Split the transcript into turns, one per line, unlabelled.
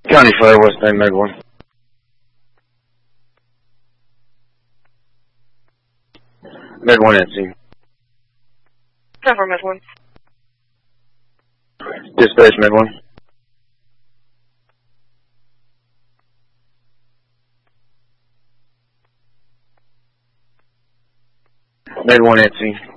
County Fire, West 9, Med 1. Med 1 at scene.
Cover Med 1.
Dispatch Med 1. Med 1 at scene.